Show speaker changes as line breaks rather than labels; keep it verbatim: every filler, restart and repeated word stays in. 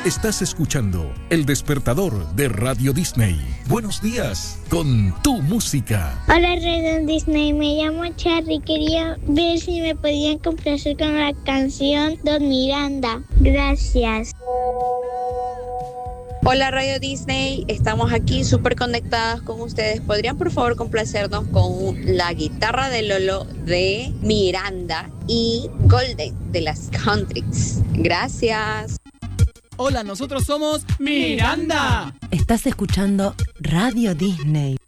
Estás escuchando El Despertador de Radio Disney. Buenos días con tu música.
Hola, Radio Disney. Me llamo Charlie. Quería ver si me podían complacer con la canción Don Miranda. Gracias.
Hola Radio Disney, estamos aquí súper conectadas con ustedes. ¿Podrían por favor complacernos con la guitarra de Lolo de Miranda y Golden de las Countries? Gracias.
Hola, nosotros somos Miranda.
Estás escuchando Radio Disney.